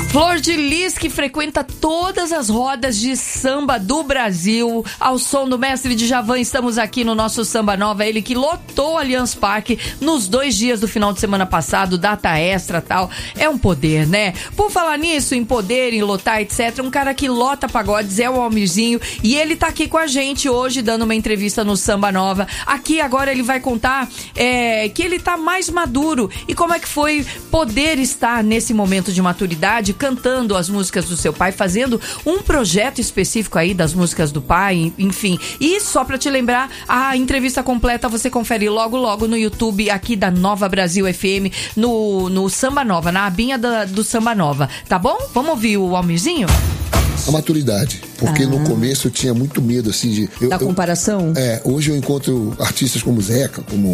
Flor de Lis, que frequenta todas as rodas de samba do Brasil, ao som do mestre Djavan, estamos aqui no nosso Samba Nova, ele que lotou o Allianz Parque nos 2 dias do final de semana passado, data extra e tal, é um poder, né? Por falar nisso, em poder, em lotar, etc, um cara que lota pagodes é o Almirzinho, e ele tá aqui com a gente hoje, dando uma entrevista no Samba Nova. Aqui agora ele vai contar que ele tá mais maduro, e como é que foi poder estar nesse momento de maturidade, cantando as músicas do seu pai, fazendo um projeto específico aí das músicas do pai, enfim. E só pra te lembrar, a entrevista completa você confere logo no YouTube aqui da Nova Brasil FM, no Samba Nova, na abinha do Samba Nova, tá bom? Vamos ouvir o Almirzinho? A maturidade, porque no começo eu tinha muito medo, assim, da comparação? Hoje eu encontro artistas como Zeca, como